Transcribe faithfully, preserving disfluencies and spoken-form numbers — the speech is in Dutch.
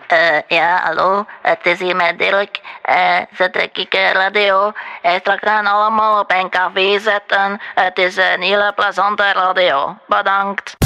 Eh, ja, hallo, het is hier met Dirk. Eh, zet ik eh, radio. Eh, straks gaan allemaal op een café zetten. Het is een hele plezante radio. Bedankt.